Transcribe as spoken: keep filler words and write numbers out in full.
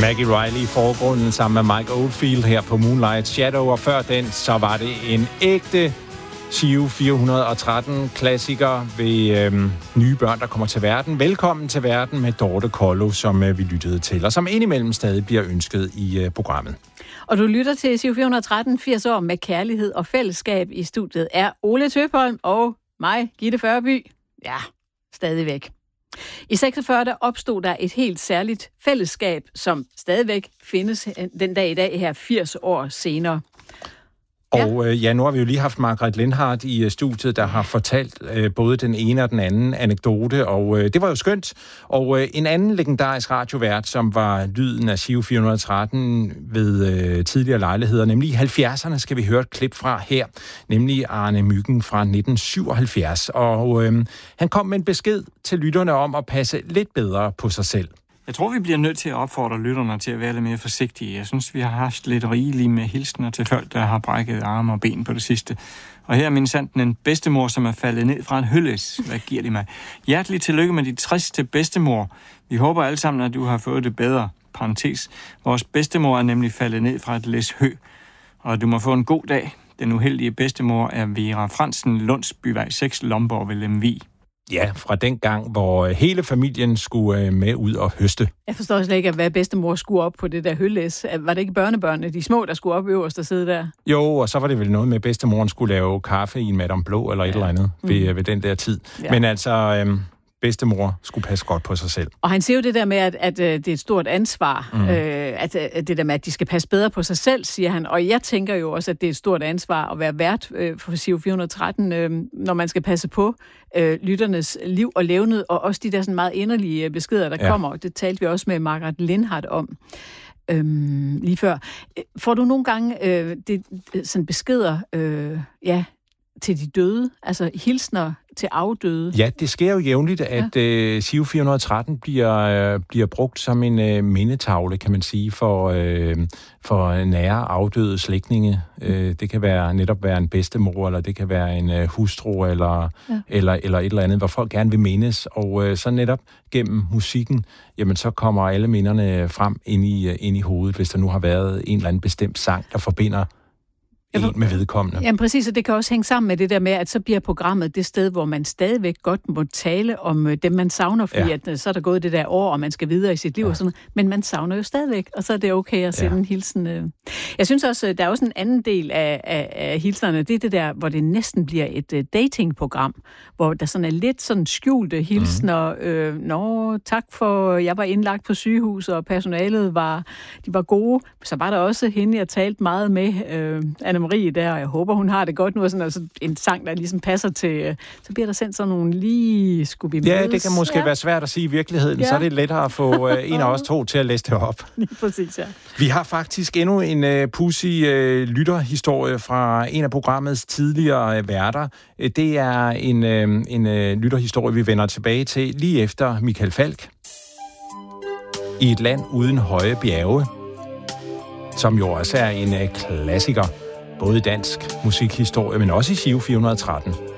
Maggie Riley i forgrunden sammen med Mike Oldfield her på Moonlight Shadow, og før den, så var det en ægte Giro fire hundrede og tretten klassiker ved øhm, nye børn, der kommer til verden. Velkommen til verden med Dorte Kollo, som øh, vi lyttede til, og som indimellem stadig bliver ønsket i øh, programmet. Og du lytter til Giro fire hundrede og tretten, firs år med kærlighed og fællesskab. I studiet er Ole Tøpholm og mig, Gitte Førby. Ja, stadigvæk. I seksogfyrre der opstod der et helt særligt fællesskab, som stadigvæk findes den dag i dag her firs år senere. Og øh, ja, nu har vi jo lige haft Margrethe Lindhardt i øh, studiet, der har fortalt øh, både den ene og den anden anekdote, og øh, det var jo skønt. Og øh, en anden legendarisk radiovært, som var lyden af Giro fire hundrede og tretten ved øh, tidligere lejligheder, nemlig i halvfjerdserne, skal vi høre et klip fra her, nemlig Arne Myggen fra nitten syvoghalvfjerds. Og øh, han kom med en besked til lytterne om at passe lidt bedre på sig selv. Jeg tror, vi bliver nødt til at opfordre lytterne til at være lidt mere forsigtige. Jeg synes, vi har haft lidt rigeligt med hilsner til folk, der har brækket arme og ben på det sidste. Og her er min sanden en bedstemor, som er faldet ned fra en hølles. Hvad giver de mig? Hjertelig tillykke med dit triste bedstemor. Vi håber alle sammen, at du har fået det bedre. Parentes. Vores bedstemor er nemlig faldet ned fra et læs hø. Og du må få en god dag. Den uheldige bedstemor er Vera Fransen, Lundsbyvej seks, Lomborg ved Lemvig. Ja, fra den gang, hvor hele familien skulle med ud og høste. Jeg forstår slet ikke, hvad bedstemor skulle op på det der høllæs. Var det ikke børnebørnene, de små, der skulle op øverst og sidde der? Jo, og så var det vel noget med, at bedstemoren skulle lave kaffe i en Madame Blå eller et ja. eller andet ved, mm. ved den der tid. Ja. Men altså... Øhm bedstemor skulle passe godt på sig selv. Og han siger jo det der med, at, at, at det er et stort ansvar. Mm. Øh, at, at det der med, at de skal passe bedre på sig selv, siger han. Og jeg tænker jo også, at det er et stort ansvar at være vært øh, for Giro fire hundrede og tretten, øh, når man skal passe på øh, lytternes liv og levned, og også de der sådan meget inderlige beskeder, der ja. kommer. Det talte vi også med Margrethe Lindhardt om øhm, lige før. Får du nogle gange øh, det, sådan beskeder øh, ja, til de døde, altså hilsner til afdøde? Ja, det sker jo jævnligt, at ja. øh, Giro fire hundrede og tretten bliver, øh, bliver brugt som en øh, mindetavle, kan man sige, for, øh, for nære afdøde slægtninge. Øh, det kan være netop være en bedstemor, eller det kan være en øh, hustru, eller, ja. eller, eller et eller andet, hvor folk gerne vil mindes. Og øh, så netop gennem musikken, jamen så kommer alle minderne frem ind i, øh, ind i hovedet, hvis der nu har været en eller anden bestemt sang, der forbinder en med vedkommende. Jamen præcis, og det kan også hænge sammen med det der med, at så bliver programmet det sted, hvor man stadigvæk godt må tale om dem, man savner, fordi ja. at så er der gået det der år, og man skal videre i sit liv ja. og sådan noget. Men man savner jo stadigvæk, og så er det okay at sende ja. en hilsen. Jeg synes også, der er også en anden del af, af, af hilsnerne, det er det der, hvor det næsten bliver et uh, datingprogram, hvor der sådan er lidt sådan skjulte hilsner. Mm. Øh, Nå, tak for, jeg var indlagt på sygehus, og personalet var, de var gode. Så var der også hende, jeg talte meget med, øh, Anna Marie der, og jeg håber, hun har det godt nu, og sådan altså, en sang, der ligesom passer til, så bliver der sendt sådan nogle lige skulle vi mødes. Ja, det kan måske ja. være svært at sige i virkeligheden, ja. så er det lettere at få uh, en af os to til at læse det op. Lige præcis, ja. Vi har faktisk endnu en uh, pudsig uh, lytterhistorie fra en af programmets tidligere uh, værter. Det er en, uh, en uh, lytterhistorie, vi vender tilbage til lige efter Michael Falch. I et land uden høje bjerge, som jo også er en uh, klassiker, både i dansk musikhistorie, men også i Giro fire hundrede og tretten.